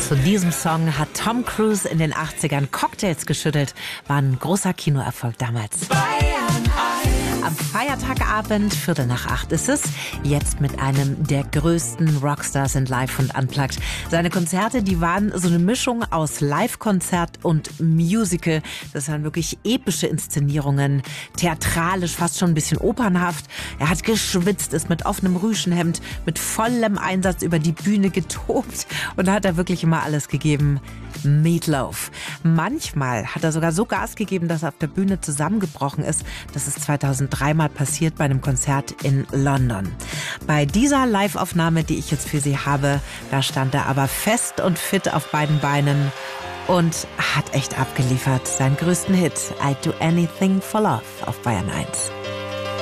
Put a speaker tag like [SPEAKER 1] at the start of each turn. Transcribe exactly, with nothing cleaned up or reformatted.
[SPEAKER 1] Zu diesem Song hat Tom Cruise in den achtzigern Cocktails geschüttelt. War ein großer Kinoerfolg damals. Am Feiertagabend, Viertel nach acht ist es, jetzt mit einem der größten Rockstars in Live und Unplugged. Seine Konzerte, die waren so eine Mischung aus Live-Konzert und Musical. Das waren wirklich epische Inszenierungen, theatralisch, fast schon ein bisschen opernhaft. Er hat geschwitzt, ist mit offenem Rüschenhemd, mit vollem Einsatz über die Bühne getobt und da hat er wirklich immer alles gegeben. Meatloaf. Manchmal hat er sogar so Gas gegeben, dass er auf der Bühne zusammengebrochen ist. Das ist zweitausenddrei mal passiert bei einem Konzert in London. Bei dieser Live-Aufnahme, die ich jetzt für Sie habe, da stand er aber fest und fit auf beiden Beinen und hat echt abgeliefert. Seinen größten Hit, I'd Do Anything for Love, auf Bayern eins.